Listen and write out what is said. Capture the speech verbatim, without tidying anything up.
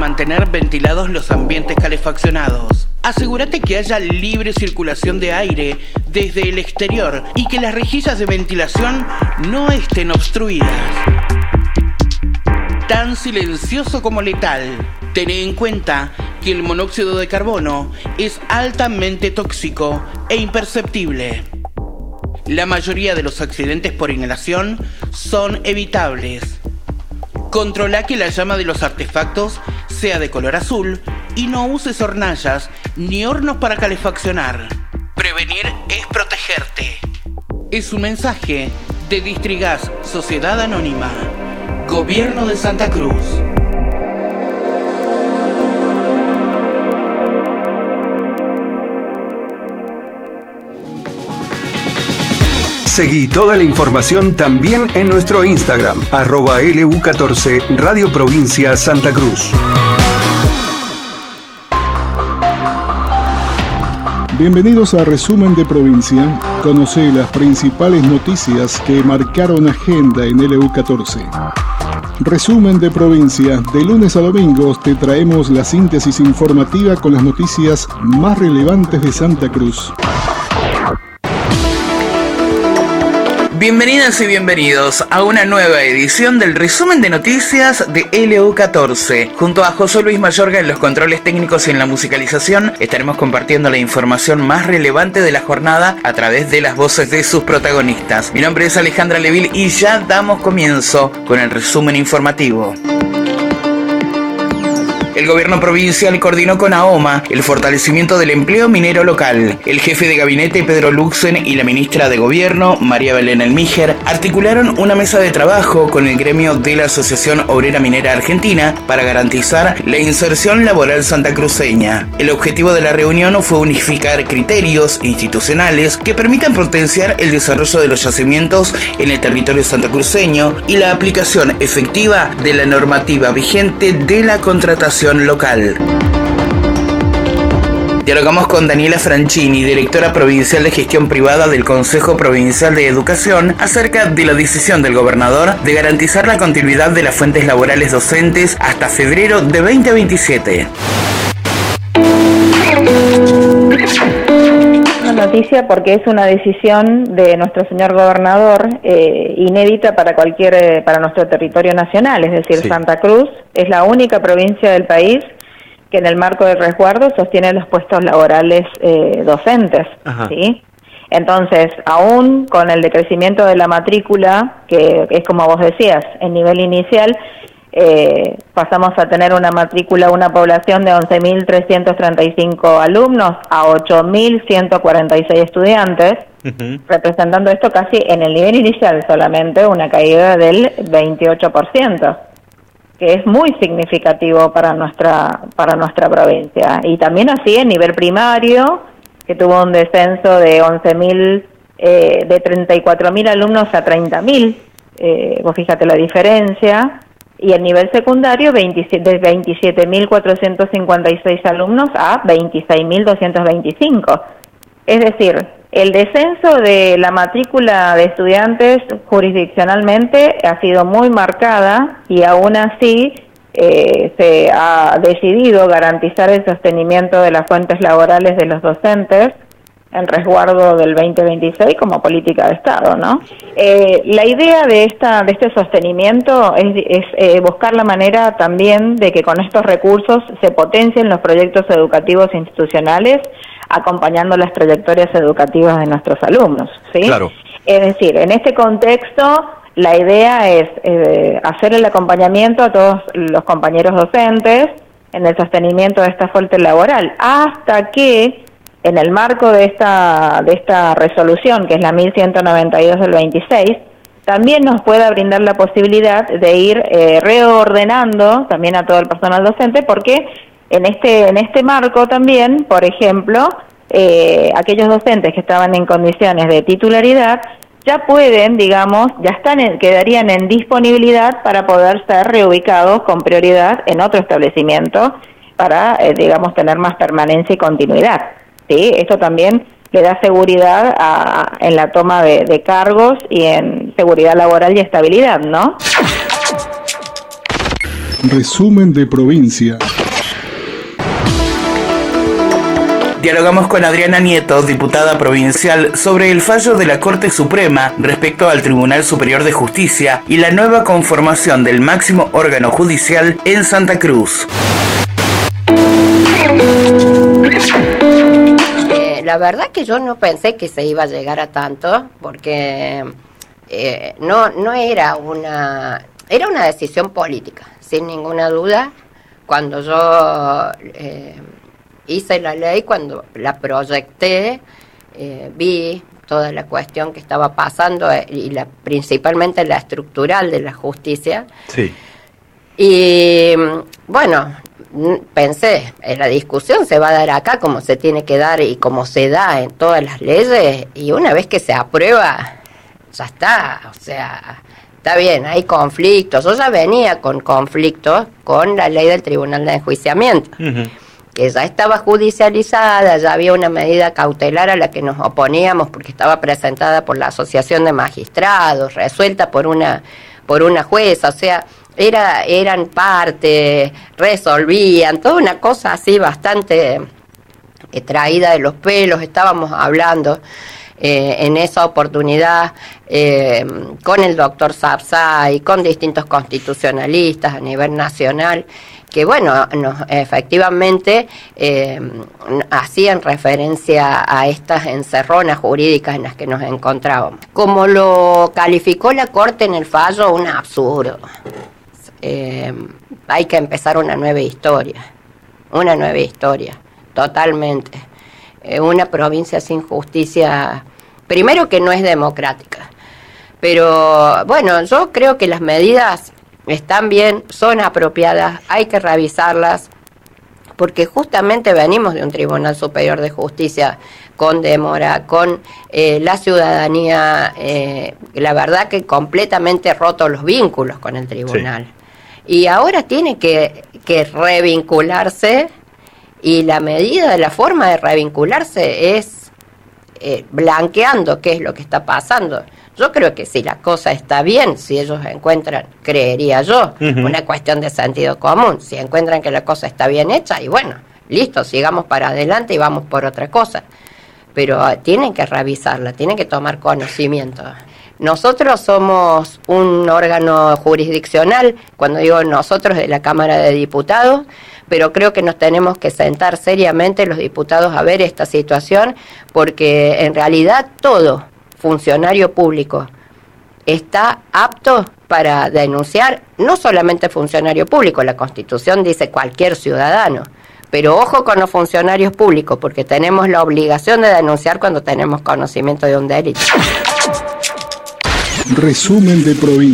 mantener ventilados los ambientes calefaccionados. Asegúrate que haya libre circulación de aire desde el exterior y que las rejillas de ventilación no estén obstruidas. Tan silencioso como letal. Ten en cuenta que el monóxido de carbono es altamente tóxico e imperceptible. La mayoría de los accidentes por inhalación son evitables. Controla que la llama de los artefactos sea de color azul y no uses hornallas ni hornos para calefaccionar. Prevenir es protegerte. Es un mensaje de Distrigas Sociedad Anónima, Gobierno de Santa Cruz. Seguí toda la información también en nuestro Instagram, arroba L U catorce, Radio Provincia Santa Cruz. Bienvenidos a Resumen de Provincia. Conoce las principales noticias que marcaron agenda en L U catorce. Resumen de Provincia. De lunes a domingos te traemos la síntesis informativa con las noticias más relevantes de Santa Cruz. Bienvenidas y bienvenidos a una nueva edición del resumen de noticias de L U catorce. Junto a José Luis Mayorga en los controles técnicos y en la musicalización, estaremos compartiendo la información más relevante de la jornada a través de las voces de sus protagonistas. Mi nombre es Alejandra Leville y ya damos comienzo con el resumen informativo. El gobierno provincial coordinó con AOMA el fortalecimiento del empleo minero local. El jefe de gabinete Pedro Luxen y la ministra de Gobierno María Belén Elmíger articularon una mesa de trabajo con el gremio de la Asociación Obrera Minera Argentina para garantizar la inserción laboral santacruceña. El objetivo de la reunión fue unificar criterios institucionales que permitan potenciar el desarrollo de los yacimientos en el territorio santacruceño y la aplicación efectiva de la normativa vigente de la contratación local. Dialogamos con Daniela Franchini, directora provincial de gestión privada del Consejo Provincial de Educación, acerca de la decisión del gobernador de garantizar la continuidad de las fuentes laborales docentes hasta febrero de veinte veintisiete. Una noticia porque es una decisión de nuestro señor gobernador eh, inédita para cualquier eh, para nuestro territorio nacional, es decir, sí. Santa Cruz es la única provincia del país que en el marco del resguardo sostiene los puestos laborales eh, docentes, ¿sí? Entonces, aún con el decrecimiento de la matrícula, que es como vos decías, en nivel inicial, Eh, pasamos a tener una matrícula, una población de once mil trescientos treinta y cinco alumnos a ocho mil ciento cuarenta y seis estudiantes, uh-huh. representando esto casi en el nivel inicial solamente una caída del veintiocho por ciento, que es muy significativo para nuestra para nuestra provincia. Y también así en nivel primario, que tuvo un descenso de once mil, eh, de treinta y cuatro mil alumnos a treinta mil, eh, vos fíjate la diferencia. Y el nivel secundario veintisiete, de veintisiete mil cuatrocientos cincuenta y seis alumnos a veintiséis mil doscientos veinticinco. Es decir, el descenso de la matrícula de estudiantes jurisdiccionalmente ha sido muy marcada y aún así eh, se ha decidido garantizar el sostenimiento de las fuentes laborales de los docentes en resguardo del veinte veintiséis como política de Estado, ¿no? Eh, la idea de esta de este sostenimiento es, es eh, buscar la manera también de que con estos recursos se potencien los proyectos educativos institucionales, acompañando las trayectorias educativas de nuestros alumnos, ¿sí? Claro. Es decir, en este contexto, la idea es eh, hacer el acompañamiento a todos los compañeros docentes en el sostenimiento de esta fuente laboral, hasta que en el marco de esta de esta resolución, que es la mil ciento noventa y dos del veintiséis, también nos pueda brindar la posibilidad de ir eh, reordenando también a todo el personal docente, porque en este en este marco también, por ejemplo, eh, aquellos docentes que estaban en condiciones de titularidad ya pueden, digamos, ya están en, quedarían en disponibilidad para poder ser reubicados con prioridad en otro establecimiento para, eh, digamos, tener más permanencia y continuidad. Sí, esto también le da seguridad a, en la toma de, de cargos y en seguridad laboral y estabilidad, ¿no? Resumen de Provincia. Dialogamos con Adriana Nieto, diputada provincial, sobre el fallo de la Corte Suprema respecto al Tribunal Superior de Justicia y la nueva conformación del máximo órgano judicial en Santa Cruz. Eh, la verdad que yo no pensé que se iba a llegar a tanto, porque eh, no, no era una... Era una decisión política, sin ninguna duda. Cuando yo eh, hice la ley, cuando la proyecté, eh, vi toda la cuestión que estaba pasando eh, y la, principalmente la estructural de la justicia. Sí. Y bueno, pensé, en la discusión se va a dar acá como se tiene que dar y como se da en todas las leyes, y una vez que se aprueba, ya está, o sea... Está bien, hay conflictos. Yo ya venía con conflictos con la ley del Tribunal de Enjuiciamiento, uh-huh. que ya estaba judicializada, ya había una medida cautelar a la que nos oponíamos porque estaba presentada por la Asociación de Magistrados, resuelta por una por una jueza, o sea, era eran parte, resolvían, toda una cosa así bastante eh, traída de los pelos. Estábamos hablando Eh, en esa oportunidad eh, con el doctor Sapsay, con distintos constitucionalistas a nivel nacional, que bueno, nos, efectivamente eh, hacían referencia a estas encerronas jurídicas en las que nos encontrábamos. Como lo calificó la Corte en el fallo, un absurdo. Eh, hay que empezar una nueva historia, una nueva historia, totalmente. Una provincia sin justicia, primero que no es democrática, pero bueno, yo creo que las medidas están bien, son apropiadas, hay que revisarlas, porque justamente venimos de un Tribunal Superior de Justicia con demora, con eh, la ciudadanía, eh, la verdad que completamente roto los vínculos con el tribunal, sí. Y ahora tiene que, que revincularse. Y la medida de la forma de revincularse es eh, blanqueando qué es lo que está pasando. Yo creo que si la cosa está bien, si ellos encuentran, creería yo, uh-huh. una cuestión de sentido común, si encuentran que la cosa está bien hecha, y bueno, listo, sigamos para adelante y vamos por otra cosa. Pero uh, tienen que revisarla, tienen que tomar conocimiento. Nosotros somos un órgano jurisdiccional, cuando digo nosotros, de la Cámara de Diputados, pero creo que nos tenemos que sentar seriamente los diputados a ver esta situación, porque en realidad todo funcionario público está apto para denunciar, no solamente funcionario público, la Constitución dice cualquier ciudadano, pero ojo con los funcionarios públicos, porque tenemos la obligación de denunciar cuando tenemos conocimiento de un delito. Resumen de provincia.